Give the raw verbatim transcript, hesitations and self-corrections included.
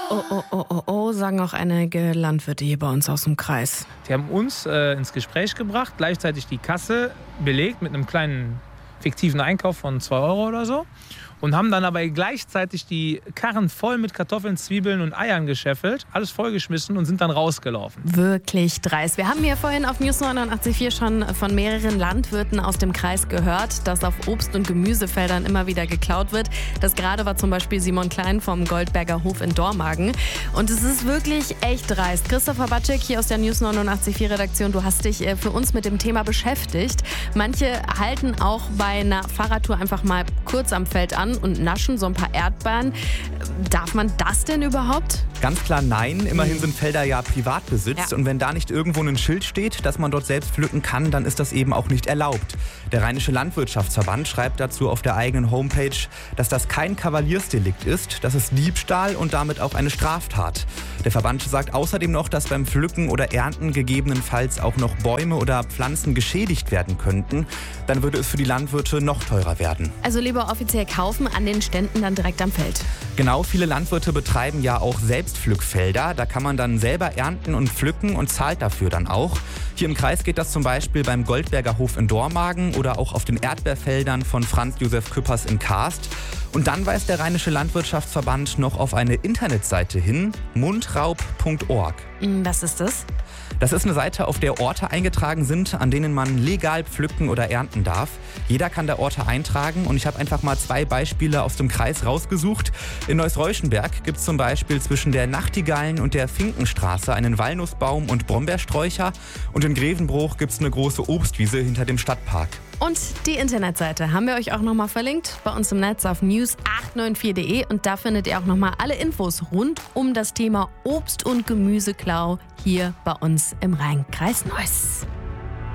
Oh, oh, oh, oh, oh, sagen auch einige Landwirte hier bei uns aus dem Kreis. Die haben uns äh, ins Gespräch gebracht, gleichzeitig die Kasse belegt mit einem kleinen fiktiven Einkauf von zwei Euro oder so. Und haben dann aber gleichzeitig die Karren voll mit Kartoffeln, Zwiebeln und Eiern gescheffelt, alles vollgeschmissen und sind dann rausgelaufen. Wirklich dreist. Wir haben hier vorhin auf News neunundachtzig Komma vier schon von mehreren Landwirten aus dem Kreis gehört, dass auf Obst- und Gemüsefeldern immer wieder geklaut wird. Das gerade war zum Beispiel Simon Klein vom Goldberger Hof in Dormagen. Und es ist wirklich echt dreist. Christopher Batschek hier aus der News neunundachtzig Komma vier Redaktion, du hast dich für uns mit dem Thema beschäftigt. Manche halten auch bei einer Fahrradtour einfach mal kurz am Feld an und naschen so ein paar Erdbeeren. Darf man das denn überhaupt? Ganz klar nein. Immerhin sind Felder ja Privatbesitz. Ja. Und wenn da nicht irgendwo ein Schild steht, dass man dort selbst pflücken kann, dann ist das eben auch nicht erlaubt. Der Rheinische Landwirtschaftsverband schreibt dazu auf der eigenen Homepage, dass das kein Kavaliersdelikt ist, das ist Diebstahl und damit auch eine Straftat. Der Verband sagt außerdem noch, dass beim Pflücken oder Ernten gegebenenfalls auch noch Bäume oder Pflanzen geschädigt werden könnten. Dann würde es für die Landwirte noch teurer werden. Also lieber offiziell kaufen, an den Ständen dann direkt am Feld. Genau, viele Landwirte betreiben ja auch Selbstpflückfelder. Da kann man dann selber ernten und pflücken und zahlt dafür dann auch. Hier im Kreis geht das zum Beispiel beim Goldberger Hof in Dormagen oder auch auf den Erdbeerfeldern von Franz Josef Küppers in Karst. Und dann weist der Rheinische Landwirtschaftsverband noch auf eine Internetseite hin, mundraub punkt org. Was ist das? Das ist eine Seite, auf der Orte eingetragen sind, an denen man legal pflücken oder ernten darf. Jeder kann da Orte eintragen und ich habe einfach mal zwei Beispiele aus dem Kreis rausgesucht. In Neuss-Reuschenberg gibt es zum Beispiel zwischen der Nachtigallen- und der Finkenstraße einen Walnussbaum und Brombeersträucher und in Grevenbruch gibt es eine große Obstwiese hinter dem Stadtpark. Und die Internetseite haben wir euch auch nochmal verlinkt bei uns im Netz auf news acht neun vier punkt de und da findet ihr auch nochmal alle Infos rund um das Thema Obst- und Gemüseklau hier bei uns im Rhein-Kreis Neuss.